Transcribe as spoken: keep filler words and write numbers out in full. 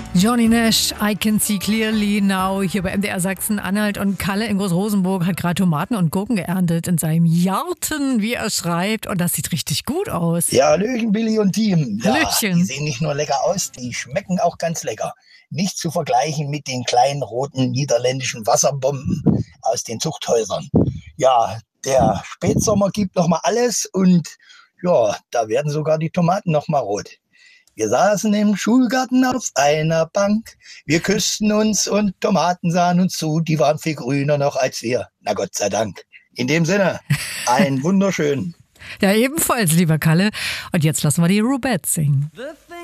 Johnny Nash, I Can See Clearly Now, hier bei M D R Sachsen-Anhalt, und Kalle in Groß-Rosenburg hat gerade Tomaten und Gurken geerntet in seinem Garten, wie er schreibt, und das sieht richtig gut aus. Ja, Hallöchen, Billy und Team. Ja, Hallöchen. die sehen nicht nur lecker aus, die schmecken auch ganz lecker. Nicht zu vergleichen mit den kleinen roten niederländischen Wasserbomben aus den Zuchthäusern. Ja, der Spätsommer gibt nochmal alles und ja, da werden sogar die Tomaten nochmal rot. Wir saßen im Schulgarten auf einer Bank, wir küssten uns und Tomaten sahen uns zu, die waren viel grüner noch als wir. Na Gott sei Dank. In dem Sinne, ein wunderschönen. Ja, ebenfalls, lieber Kalle. Und jetzt lassen wir die Rubettes singen.